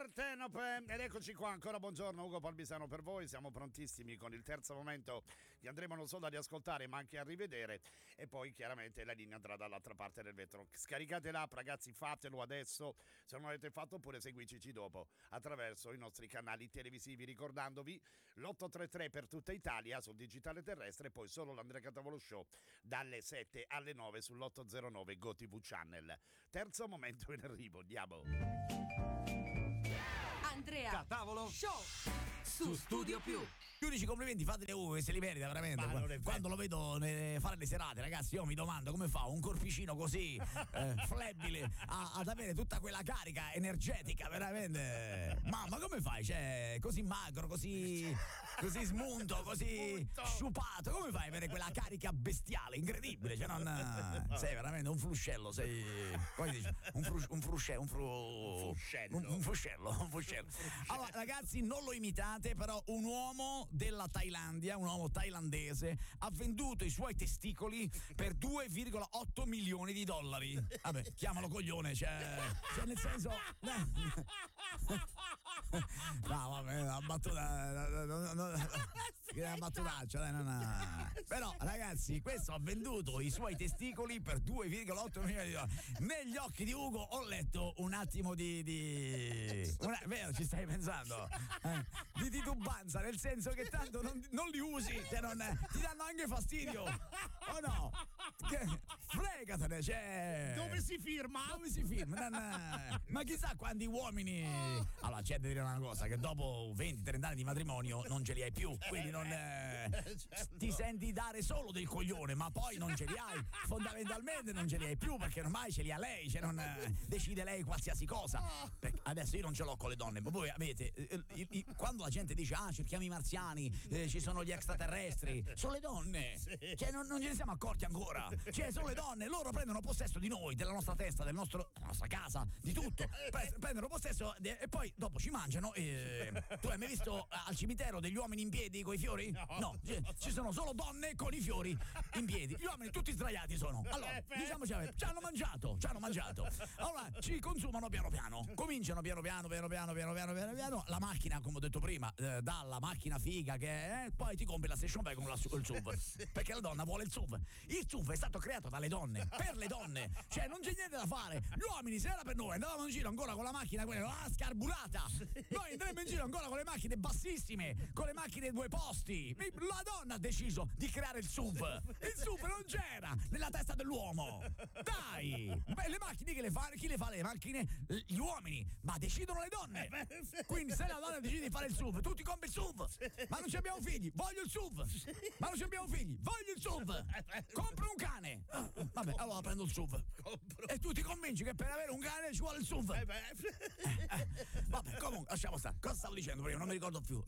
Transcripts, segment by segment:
Partenope, ed eccoci qua ancora. Buongiorno, Ugo Palmisano per voi. Siamo prontissimi con il terzo momento che andremo non solo a riascoltare ma anche a rivedere, e poi chiaramente la linea andrà dall'altra parte del vetro. Scaricate l'app, ragazzi, fatelo adesso se non l'avete fatto, oppure seguiteci dopo attraverso i nostri canali televisivi, ricordandovi l'833 per tutta Italia sul digitale terrestre, e poi solo l'Andrea Catavolo Show dalle 7 alle 9 sull'809 GoTV Channel. Terzo momento in arrivo, andiamo. Andrea Catavolo Show su Studio Più. Gli unici complimenti fateli a Ugo, che se li merita veramente. Quando lo vedo fare le serate, ragazzi, io mi domando come fa un corpicino così flebile ad avere tutta quella carica energetica, veramente. Mamma, come fai? Cioè, così magro, così smunto, così sciupato, come fai ad avere quella carica bestiale, incredibile? Cioè, non sei veramente un fluscello, sei, come si dice? Un fuscello. Allora, ragazzi, non lo imitate, però un uomo della Thailandia, un uomo thailandese, ha venduto i suoi testicoli per 2,8 milioni di dollari. Vabbè, chiamalo coglione, cioè nel senso. No, vabbè, una battutaccia, dai, Però, ragazzi, questo ha venduto i suoi testicoli per 2,8 milioni di dollari. Negli occhi di Ugo ho letto un attimo vero, ci stai pensando? Di titubanza, nel senso che tanto non li usi, cioè ti danno anche fastidio, o no? Fregatene, cioè. Dove si firma? Ma chissà quanti uomini. Allora, c'è da dire una cosa, che dopo 20-30 anni di matrimonio non ce li hai più, quindi ti senti dare solo del coglione, ma poi non ce li hai, fondamentalmente non ce li hai più, perché ormai ce li ha lei, cioè decide lei qualsiasi cosa. Adesso io non ce l'ho con le donne, ma voi avete quando la gente dice cerchiamo i marziani, ci sono gli extraterrestri, sono le donne, cioè non ce ne siamo accorti ancora, cioè sono le donne, loro prendono possesso di noi, della nostra testa, della nostra casa, di tutto, prendono possesso e poi dopo ci mangiano. Tu hai mai visto al cimitero degli uomini in piedi con i fiori? No, ci sono solo donne con i fiori in piedi, gli uomini tutti sdraiati sono. Allora, diciamoci, ci hanno mangiato. Allora, ci consumano piano piano, cominciano piano piano, la macchina, come ho detto prima, dalla macchina figa che è, poi ti compri la station wagon con il SUV, perché la donna vuole il SUV. Il SUV è stato creato dalle donne, per le donne, cioè non c'è niente da fare. Gli uomini, se era per noi, andavamo in giro ancora con la macchina quella scarburata, noi andremo in giro ancora con le macchine bassissime, con le macchine 2 posti. La donna ha deciso di creare il SUV non c'era nella testa dell'uomo, dai. Le macchine chi le fa le macchine? Gli uomini, ma decidono le donne. Quindi se la donna decide di fare il SUV, tu ti compri il SUV. Ma non ci abbiamo figli, voglio il SUV. Ma non ci abbiamo figli, voglio il SUV. Compro un cane. Vabbè, allora prendo il SUV. E tu ti convinci che per avere un cane ci vuole il SUV. Vabbè, comunque lasciamo stare. Cosa stavo dicendo prima? Non mi ricordo più.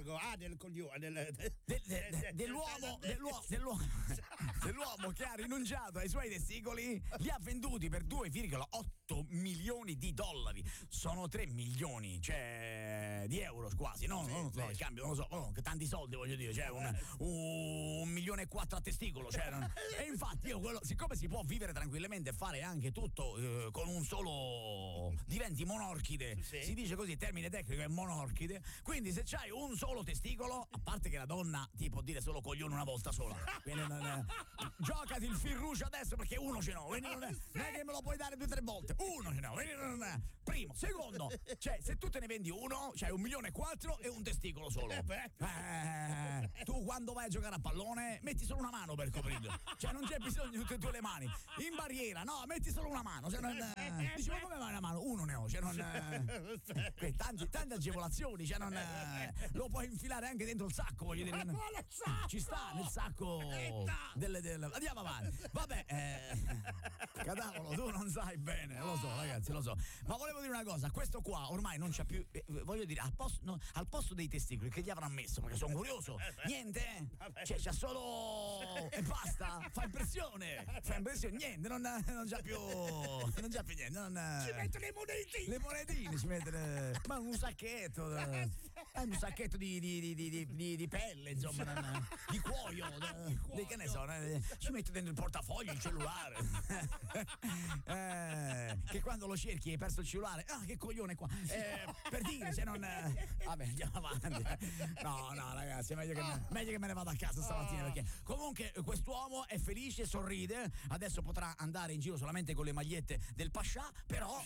Dell'uomo che ha rinunciato ai suoi testicoli, li ha venduti per 2,8 milioni di dollari. Sono 3 milioni, cioè di euro quasi, no? Il cambio, non lo so, che tanti soldi, voglio dire, cioè 1,4 milioni a testicolo, cioè, e infatti io siccome si può vivere tranquillamente e fare anche tutto con un solo, diventi monorchide, si dice così, il termine tecnico è monorchide, quindi se c'hai un solo testicolo, a parte che la donna ti può dire solo coglione una volta sola, quindi giocati il fil rouge adesso, perché uno ce n'ho, quindi non è che me lo puoi dare 2 o 3 volte, uno ce n'ho, quindi primo, secondo, cioè se tu te ne vendi uno, c'hai 1,4 milioni e un testicolo solo. Tu quando vai a giocare a pallone metti solo una mano per coprirlo, cioè non c'è bisogno di tutte e 2 le mani. In barriera, no, metti solo una mano, cioè dici, ma come vai una mano? Uno ne ho, cioè tante agevolazioni, cioè lo puoi infilare anche dentro il sacco, voglio dire. Ci sta nel sacco andiamo avanti. Vabbè, Catavolo, tu non sai bene, lo so, ragazzi, lo so. Ma volevo dire una cosa, questo qua ormai non c'ha più, voglio dire, al posto dei testicoli che gli avrà messo, perché sono curioso. Niente? Cioè c'ha solo e basta, fa impressione, niente, non c'ha più niente, ci mette le monetine ci mette ma un sacchetto Un sacchetto di pelle, insomma, di cuoio, che ne so, ci mette dentro il portafoglio, il cellulare. Che quando lo cerchi hai perso il cellulare, che coglione qua. Per dire, se non. Vabbè, andiamo avanti. No, ragazzi, è meglio che me ne vada a casa stamattina, perché comunque quest'uomo è felice, sorride, adesso potrà andare in giro solamente con le magliette del Pascià, però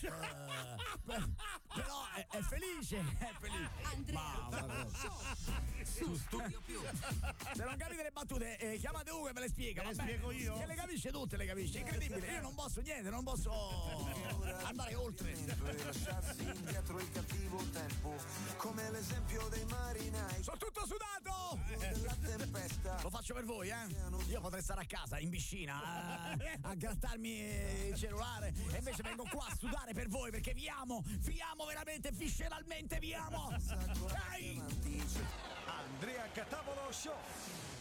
è felice, Andrea su Studio Più. Se non capite le battute, chiamate Ugo e me le spiega. Le spiego io? Che le capisce tutte, le capisce. Incredibile, io non posso niente, non posso andare oltre. E lasciarsi indietro il cattivo tempo, come l'esempio dei marinai Sono tutto sudato! della tempesta. Lo faccio per voi, Io potrei stare a casa, in piscina, a grattarmi il cellulare, e invece vengo qua a sudare per voi, perché vi amo veramente, visceralmente vi amo! Dai! Dice Andrea Catavolo Show.